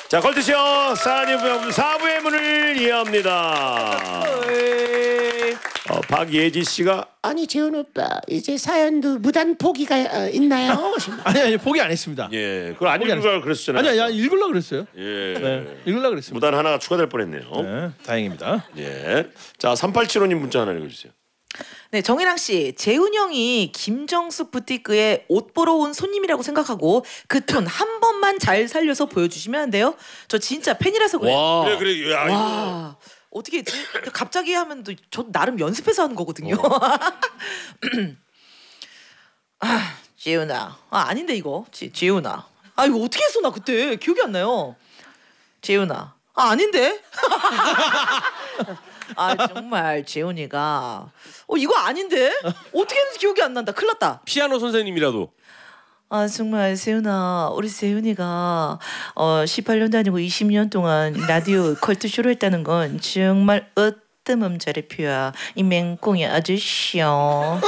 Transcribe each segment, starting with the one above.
자, 걸트쇼 사니부영 4부의 문을 여합니다. 박예지 씨가 아니 재훈 오빠 이제 사연도 무단 포기가 있나요? 아니 포기 안 했습니다. 예, 그걸 안 읽으려고 그랬잖아요. 아니야, 읽으려고 그랬어요. 예, 네, 읽으려고 그랬습니다. 무단 하나가 추가될 뻔했네요. 네, 다행입니다. 예, 자 3875님 문자 하나 읽어주세요. 네, 정혜랑 씨, 재훈 형이 김정수 부티크에 옷 보러 온 손님이라고 생각하고 그 톤 한 번만 잘 살려서 보여주시면 안 돼요? 저 진짜 팬이라서 그래요. 와, 그래, 야, 와, 어떻게 했지? 갑자기 하면 저 나름 연습해서 하는 거거든요. 아, 재훈아, 아닌데 이거, 재훈아, 이거 어떻게 했어 나 그때 기억이 안 나요. 재훈아, 아닌데. 정말 재훈이가 이거 아닌데 어떻게 했는지 기억이 안 난다. 큰일 났다. 피아노 선생님이라도. 정말 세훈아, 우리 세훈이가 18년도 아니고 20년 동안 라디오 컬투쇼를 했다는 건 정말 으뜸음자리 표야. 이 맹꽁이 아저씨요.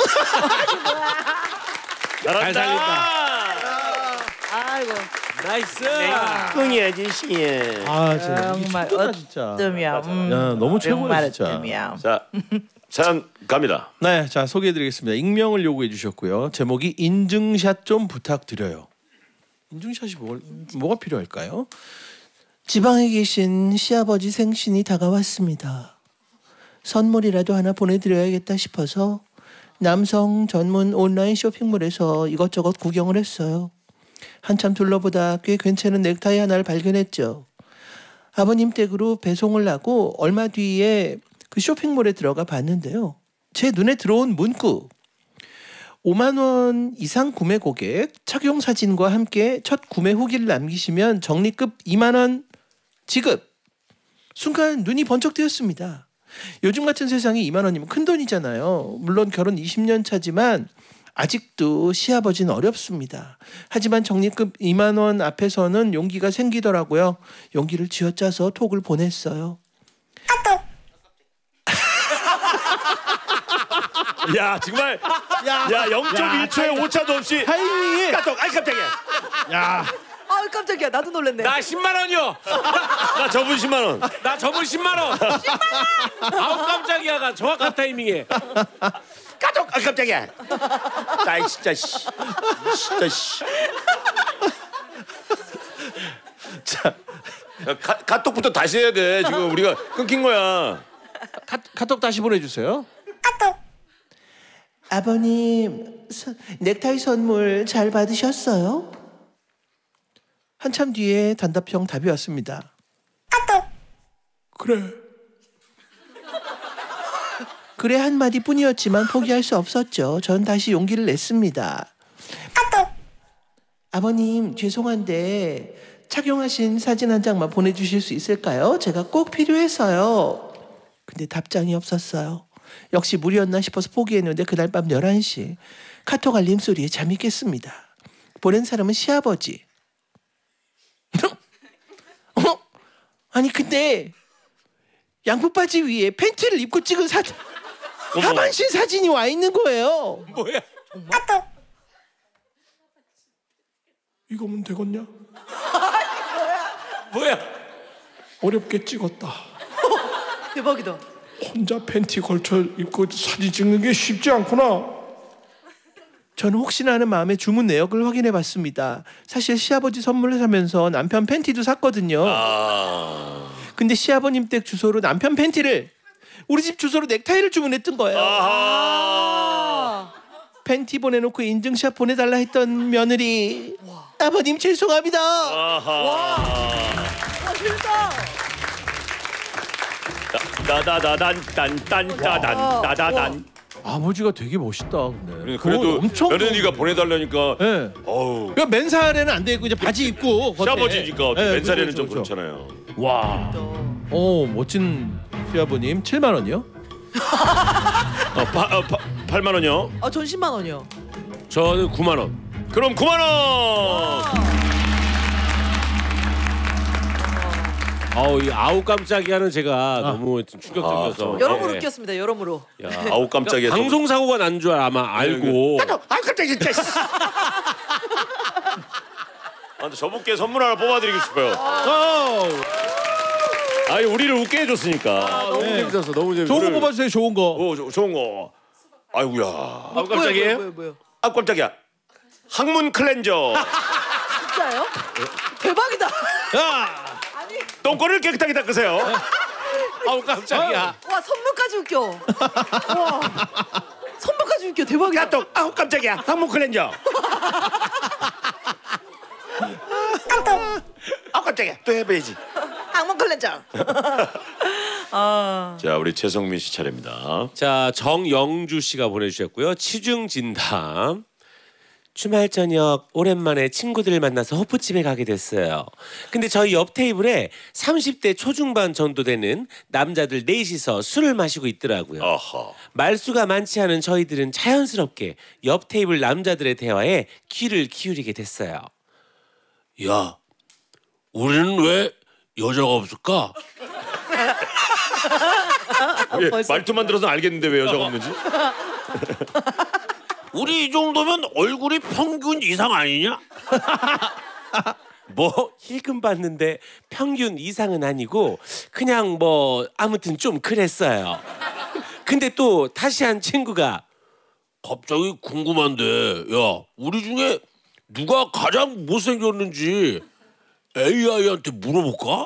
잘 살렸다. 아이고 나이스. 꿍이 아저씨. 정말 진짜. 으뜸이야. 야, 너무 최고야 진짜. 으뜸이야. 자, 사연 갑니다. 네, 자 소개해드리겠습니다. 익명을 요구해 주셨고요. 제목이 인증샷 좀 부탁드려요. 인증샷이 뭐가 필요할까요? 지방에 계신 시아버지 생신이 다가왔습니다. 선물이라도 하나 보내드려야겠다 싶어서 남성 전문 온라인 쇼핑몰에서 이것저것 구경을 했어요. 한참 둘러보다 꽤 괜찮은 넥타이 하나를 발견했죠. 아버님 댁으로 배송을 하고 얼마 뒤에 그 쇼핑몰에 들어가 봤는데요. 제 눈에 들어온 문구. 5만 원 이상 구매 고객 착용 사진과 함께 첫 구매 후기를 남기시면 적립금 2만 원 지급. 순간 눈이 번쩍 뜨였습니다. 요즘 같은 세상에 2만 원이면 큰 돈이잖아요. 물론 결혼 20년 차지만 아직도 시아버지는 어렵습니다. 하지만 적립금 2만 원 앞에서는 용기가 생기더라고요. 용기를 쥐어짜서 톡을 보냈어요. 야, 정말 야 0.1초의 오차도 없이 타이밍이 까똑. 아이 깜짝이야. 야, 깜짝이야. 나도 놀랐네. 나 10만 원이요. 나 저분 10만 원. 나 저분 10만 원. 10만 원. 아우 깜짝이야가 정확한 타이밍에. 까똑. 아 깜짝이야. 나 진짜 씨. 진짜 씨. 자, 카톡부터 다시 해야 돼. 지금 우리가 끊긴 거야. 카톡 다시 보내주세요. 아버님, 넥타이 선물 잘 받으셨어요? 한참 뒤에 단답형 답이 왔습니다. 그래. 그래 한마디 뿐이었지만 포기할 수 없었죠. 전 다시 용기를 냈습니다. 아버님, 죄송한데 착용하신 사진 한 장만 보내주실 수 있을까요? 제가 꼭 필요해서요. 근데 답장이 없었어요. 역시 무리였나 싶어서 포기했는데 그날 밤 11시 카톡 알림 소리에 잠이 깼습니다. 보낸 사람은 시아버지. 아니 근데 양복 바지 위에 팬티를 입고 찍은 사진, 하반신 사진이 와 있는 거예요. 뭐야? 이거면 되겠냐? 뭐야? 어렵게 찍었다. 대박이다. 혼자 팬티 걸쳐 입고 사진 찍는 게 쉽지 않구나. 저는 혹시나 하는 마음에 주문 내역을 확인해봤습니다. 사실 시아버지 선물을 사면서 남편 팬티도 샀거든요. 근데 시아버님 댁 주소로 남편 팬티를, 우리 집 주소로 넥타이를 주문했던 거예요. 팬티 보내놓고 인증샷 보내달라 했던 며느리. 아버님 죄송합니다. 재밌다. 따다다단딴딴따단. 아버지가 되게 멋있다. 근데 그래도 엄청 며느리가 보내달라니까. 네. 어우. 그러니까 맨살에는 안 되고 이제 바지 입고 겉에. 시아버지니까 네, 맨살에는 좀 그렇죠. 그렇잖아요. 와, 멋진 시아버님. 7만 원이요? 8만 원이요? 전 10만 원이요. 저는 9만 원. 그럼 9만 원. 이 아우 깜짝이야는 제가 너무 좀 충격적이어서. 여러모로 예. 웃겼습니다. 여러모로. 야, 아우 깜짝이야. 방송 사고가 난 줄 아마 알고. 아 깜짝이야. 근데 저분께 선물 하나 뽑아드리고 싶어요. 오, 아니 우리를 웃게 해줬으니까. 너무 재밌었어. 너무 재밌었어. 좋은 거 뽑아주세요. 좋은 거. 좋은 거. 아이고야. 아 깜짝이에요? 뭐요? 아 깜짝이야. 항문 클렌저. 진짜요? 대박이다. 야, 똥꼬를 깨끗하게 닦으세요. 아우 깜짝이야. 와 선물까지 웃겨. 와 선물까지 웃겨. 대박이다. 까똑. 아우 깜짝이야. 항문 클렌저. 까똑. 아 깜짝이야. 또 해봐야지. 항문 클렌저. 자 우리 최성민 씨 차례입니다. 자 정영주 씨가 보내주셨고요. 치중 진담. 주말 저녁 오랜만에 친구들을 만나서 호프집에 가게 됐어요. 근데 저희 옆 테이블에 30대 초중반 정도 되는 남자들 넷이서 술을 마시고 있더라고요. 아하. 말수가 많지 않은 저희들은 자연스럽게 옆 테이블 남자들의 대화에 귀를 기울이게 됐어요. 야, 우리는 왜 여자가 없을까? 예, 말투만 들어서 알겠는데 왜 여자가 없는지? 우리 이 정도면 얼굴이 평균 이상 아니냐? 뭐 힐끔 봤는데 평균 이상은 아니고 그냥 뭐 아무튼 좀 그랬어요. 근데 또 다시 한 친구가 갑자기 궁금한데 야 우리 중에 누가 가장 못생겼는지 AI한테 물어볼까?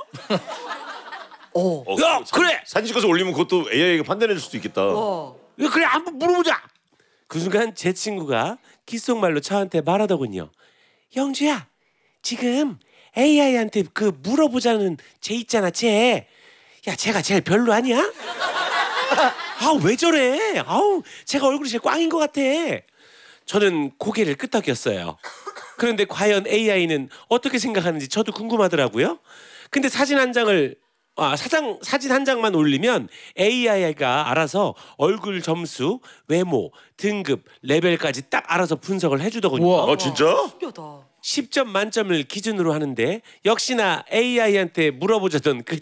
야 그래 사진 찍어서 올리면 그것도 AI가 판단해 줄 수도 있겠다. 야, 그래 한번 물어보자. 그 순간 제 친구가 귓속말로 저한테 말하더군요. 영주야 지금 AI한테 그 물어보자는 쟤 있잖아 쟤. 야 쟤가 제일 별로 아니야? 아 왜 저래? 아우 제가 얼굴이 제일 꽝인 것 같아. 저는 고개를 끄덕였어요. 그런데 과연 AI는 어떻게 생각하는지 저도 궁금하더라고요. 근데 사진 한 장만 올리면 AI가 알아서 얼굴 점수, 외모, 등급, 레벨까지 딱 알아서 분석을 해주더군요. 우와. 아 진짜? 신기하다. 10점 만점을 기준으로 하는데 역시나 AI한테 물어보자던 그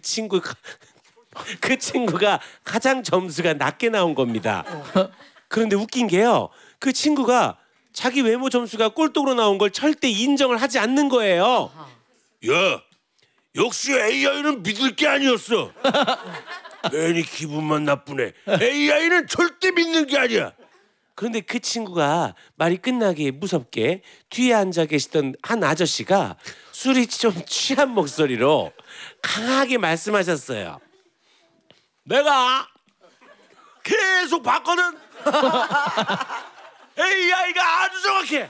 친구가 가장 점수가 낮게 나온 겁니다. 그런데 웃긴 게요. 그 친구가 자기 외모 점수가 꼴등으로 나온 걸 절대 인정을 하지 않는 거예요. 야, 역시 AI는 믿을 게 아니었어. 괜히 기분만 나쁘네. AI는 절대 믿는 게 아니야. 그런데 그 친구가 말이 끝나기 무섭게 뒤에 앉아 계시던 한 아저씨가 술이 좀 취한 목소리로 강하게 말씀하셨어요. 내가 계속 봤거든. AI가 아주 정확해.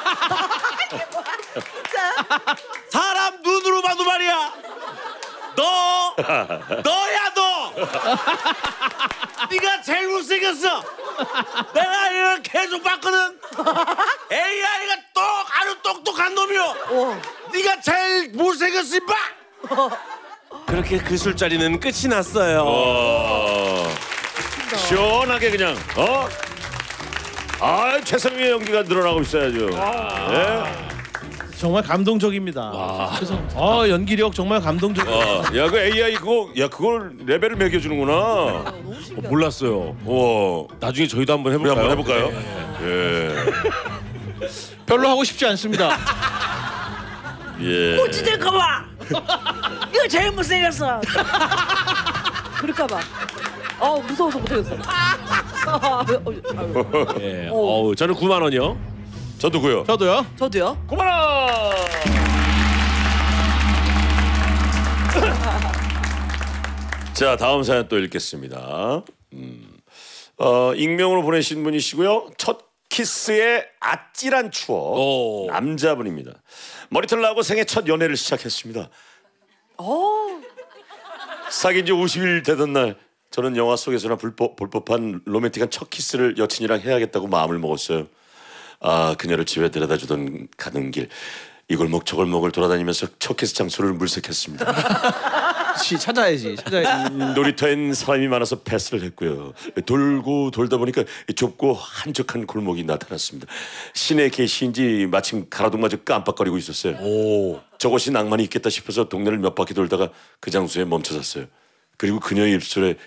사람 눈으로 봐도 말이야. 너야 너. 네가 제일 못생겼어. 내가 이걸 계속 봤거든. AI가 아주 똑똑한 놈이요. 네가 제일 못생겼어 임마. 그렇게 그 술자리는 끝이 났어요. 시원하게 그냥 최성민의 연기가 늘어나고 있어야죠. 예? 정말 감동적입니다. 그래서 연기력 정말 감동적이에요. 야 그 AI 그걸 레벨을 매겨주는구나. 몰랐어요. 나중에 저희도 한번 우리 해볼까요? 한번 해볼까요? 예. 별로 하고 싶지 않습니다. 예. 꼴찌될까봐. 이거 제일 못생겼어. 그럴까봐. 무서워서 못하겠어. 예. 저는 9만 원이요. 저도고요. 저도요. 저도요. 9만 원. 자 다음 사연 또 읽겠습니다. 익명으로 보내신 분이시고요. 첫 키스의 아찔한 추억. 남자분입니다. 머리털 나고 생애 첫 연애를 시작했습니다. 사귄 지 50일 되던 날 저는 영화 속에서나 볼 법한 로맨틱한 첫 키스를 여친이랑 해야겠다고 마음을 먹었어요. 그녀를 집에 데려다주던 가는 길 이골목 저골목을 돌아다니면서 첫 키스 장소를 물색했습니다. 찾아야지. 놀이터엔 사람이 많아서 패스를 했고요. 돌고 돌다 보니까 좁고 한적한 골목이 나타났습니다. 시내 계시인지 마침 가로등마저 깜빡거리고 있었어요. 저곳이 낭만이 있겠다 싶어서 동네를 몇 바퀴 돌다가 그 장소에 멈춰섰어요. 그리고 그녀의 입술에